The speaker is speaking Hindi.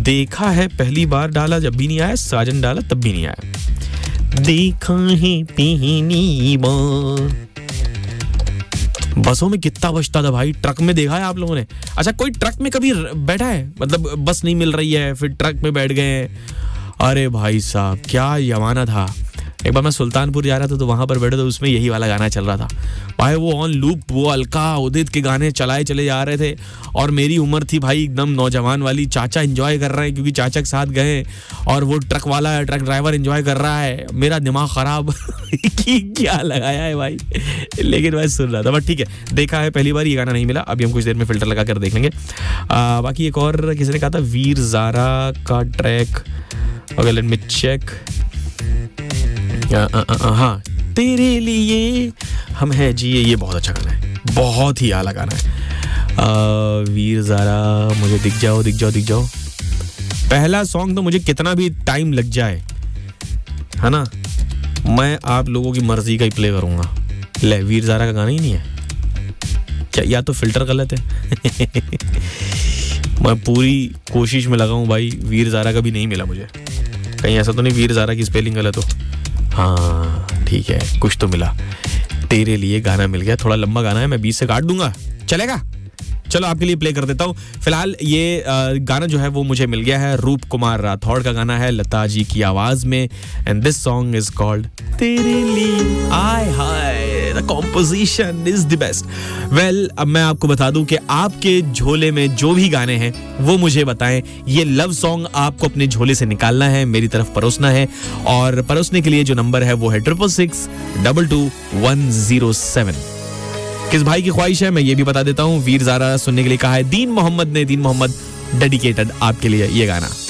देखा है पहली बार डाला जब भी नहीं आया, साजन डाला तब भी नहीं आया। देखा है पहली बार। बसों में कितना बजता था भाई, ट्रक में देखा है आप लोगों ने? अच्छा, कोई ट्रक में कभी बैठा है? मतलब बस नहीं मिल रही है, फिर ट्रक में बैठ गए हैं। अरे भाई साहब क्या जमाना था। एक बार मैं सुल्तानपुर जा रहा था तो वहां पर बैठे तो उसमें यही वाला गाना चल रहा था भाई, वो ऑन लूप, वो अलका उदित के गाने चलाए चले जा रहे थे। और मेरी उम्र थी भाई एकदम नौजवान वाली, चाचा एंजॉय कर रहे हैं क्योंकि चाचा के साथ गए, और वो ट्रक वाला ट्रक ड्राइवर एंजॉय कर रहा है। मेरा दिमाग खराब कि क्या लगाया है भाई, लेकिन मैं सुन रहा था। बट ठीक है, देखा है पहली बार, ये गाना नहीं मिला। अभी हम कुछ देर में फिल्टर लगा कर देख लेंगे। बाकी एक और किसी ने कहा था वीर ज़ारा का track, okay let me check. हाँ, तेरे लिए हम हैं जिए, ये बहुत अच्छा गाना है, बहुत ही आला गाना है। वीर ज़ारा, मुझे दिख जाओ दिख जाओ दिख जाओ। पहला सॉन्ग तो मुझे कितना भी टाइम लग जाए, है ना, मैं आप लोगों की मर्जी का ही प्ले करूंगा। ले, वीर ज़ारा का गाना ही नहीं है क्या? या तो फिल्टर गलत है। मैं पूरी कोशिश में लगा हूँ भाई, वीर ज़ारा का भी नहीं मिला मुझे। कहीं ऐसा तो नहीं वीर ज़ारा की स्पेलिंग गलत हो? हाँ ठीक है, कुछ तो मिला। तेरे लिए गाना मिल गया, थोड़ा लंबा गाना है, मैं 20 से काट दूंगा, चलेगा? चलो आपके लिए प्ले कर देता हूँ। फिलहाल ये गाना जो है वो मुझे मिल गया है, रूप कुमार राठौड़ का गाना है, लता जी की आवाज में, and this song is called तेरे लिए। आय हाय, the composition is the best. Well, अब मैं आपको बता दूं कि आपके झोले में जो भी गाने हैं वो मुझे बताएं। ये लव सॉन्ग आपको अपने झोले से निकालना है, मेरी तरफ परोसना है, और परोसने के लिए जो नंबर है वो है 666-22-107। किस भाई की ख्वाहिश है मैं ये भी बता देता हूँ। वीर ज़ारा सुनने के लिए कहा है दीन मोहम्मद ने। दीन मोहम्मद, डेडिकेटेड आपके लिए ये गाना।